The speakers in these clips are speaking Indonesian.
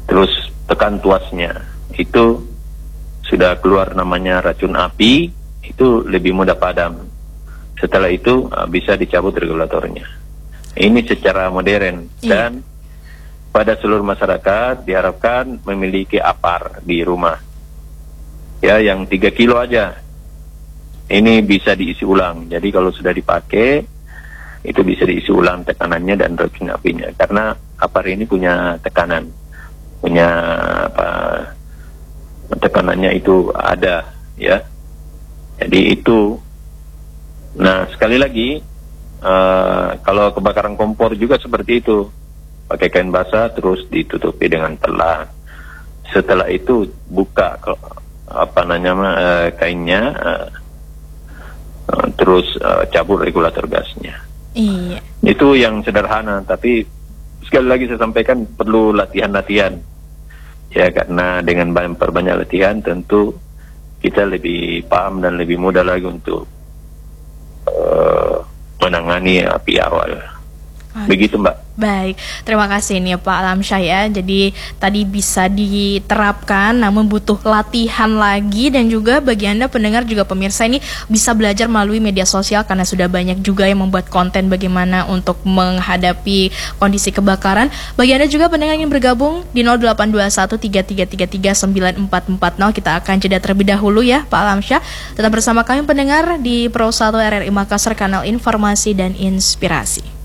terus tekan tuasnya, itu sudah keluar namanya racun api, itu lebih mudah padam. Setelah itu bisa dicabut regulatornya. Ini secara modern. Dan pada seluruh masyarakat diharapkan memiliki APAR di rumah. Ya, yang 3 kilo aja. Ini bisa diisi ulang. Jadi kalau sudah dipakai, itu bisa diisi ulang tekanannya dan racun apinya. Karena APAR ini punya tekanan. Punya tekanannya itu ada, ya. Jadi itu. Nah, sekali lagi, kalau kebakaran kompor juga seperti itu. Pakai kain basah terus ditutupi dengan telang. Setelah itu buka kainnya, terus cabut regulator gasnya. Iya. Itu yang sederhana, tapi sekali lagi saya sampaikan perlu latihan-latihan. Ya, karena dengan perbanyak latihan tentu kita lebih paham dan lebih mudah lagi untuk menangani api awal. Begitu, Mbak. Baik, terima kasih nih Pak Alamsyah ya. Jadi tadi bisa diterapkan namun butuh latihan lagi, dan juga bagi Anda pendengar juga pemirsa ini bisa belajar melalui media sosial karena sudah banyak juga yang membuat konten bagaimana untuk menghadapi kondisi kebakaran. Bagi Anda juga pendengar yang bergabung di 082133339440, kita akan jeda terlebih dahulu ya Pak Alamsyah. Tetap bersama kami pendengar di Pro 1 RRI Makassar, kanal informasi dan inspirasi.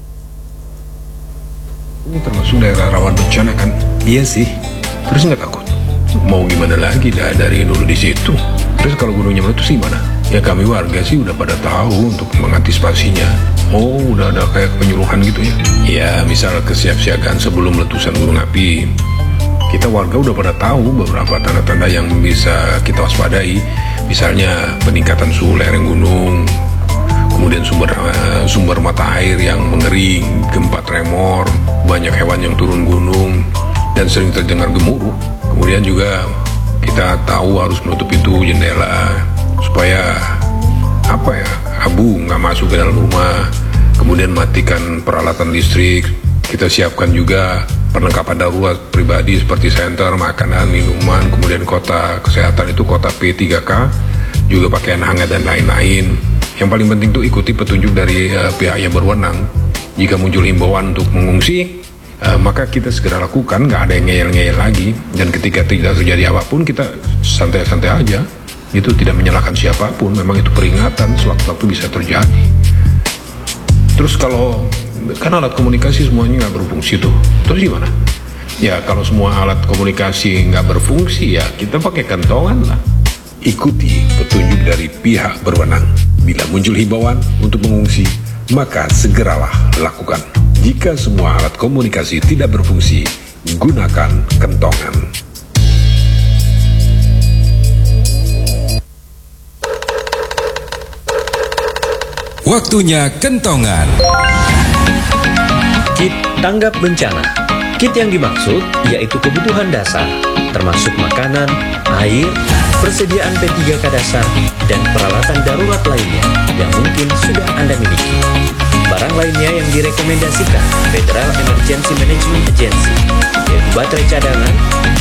Ini termasuk daerah rawan bencana kan? Iya sih. Terus nggak takut? Mau gimana lagi dari dulu di situ. Terus kalau gunungnya meletus gimana? Ya kami warga sih udah pada tahu untuk mengantisipasinya. Oh, udah ada kayak penyuluhan gitu ya? Ya, misal kesiapsiagaan sebelum letusan gunung api. Kita warga udah pada tahu beberapa tanda-tanda yang bisa kita waspadai. Misalnya peningkatan suhu lereng gunung, kemudian sumber mata air yang mengering, gempa tremor, banyak hewan yang turun gunung, dan sering terdengar gemuruh. Kemudian juga kita tahu harus menutup pintu jendela supaya abu nggak masuk ke dalam rumah. Kemudian matikan peralatan listrik. Kita siapkan juga perlengkapan darurat pribadi seperti senter, makanan, minuman, kemudian kota kesehatan itu kota P3K, juga pakaian hangat dan lain-lain. Yang paling penting itu ikuti petunjuk dari pihak yang berwenang. Jika muncul himbauan untuk mengungsi, maka kita segera lakukan, nggak ada yang ngeyel-ngeyel lagi. Dan ketika tidak terjadi apapun, kita santai-santai aja. Itu tidak menyalahkan siapapun, memang itu peringatan, sewaktu-waktu bisa terjadi. Terus kalau, kan alat komunikasi semuanya nggak berfungsi tuh, terus gimana? Ya kalau semua alat komunikasi nggak berfungsi, ya kita pakai kentongan lah. Ikuti petunjuk dari pihak berwenang. Bila muncul himbauan untuk mengungsi, maka segeralah lakukan. Jika semua alat komunikasi tidak berfungsi, gunakan kentongan. Waktunya kentongan. Kit tanggap bencana. Kit yang dimaksud yaitu kebutuhan dasar, termasuk makanan, air, persediaan P3K dasar, dan peralatan darurat lainnya yang mungkin sudah Anda miliki. Barang lainnya yang direkomendasikan Federal Emergency Management Agency, yaitu baterai cadangan,